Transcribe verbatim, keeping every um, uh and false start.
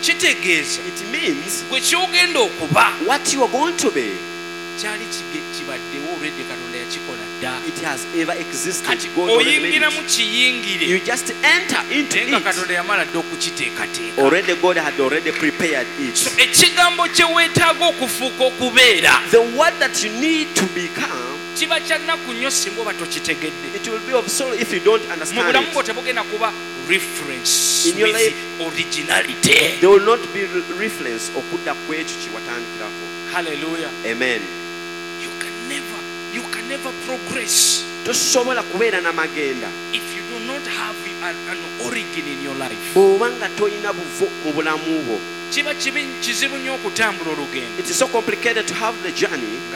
kitegeeza It means gwe kyogenda okuba what you are going to be, kyali kibaddewo olwedde Katonda yakikola dda. it has ever existed. Kati God already made oyingira mu it. kiyingire You just enter into naye nga it. Katonda yamala dda okukiteekateeka. Already God had already prepared So it. ekigambo kye weetaaga okufuuka okubeera The word that you need to become, kiba kya nnaku nnyo singa oba tokitegedde. it will be of sorrow if you don't Mu understand bulamu bwo it. tebugenda kuba reference In your with life- originality. There will not be re- reference okudda ku ekyo kye watandikirako. Hallelujah. Amen. You can never, you can never progress Tosobola kubeera n'amagenda if you do not have an, an origin in your life. bw'oba nga tolina buvo mu bulamu bwo. Kiba kibi kizibu nnyo okutambula olugendo It is so complicated to have the journey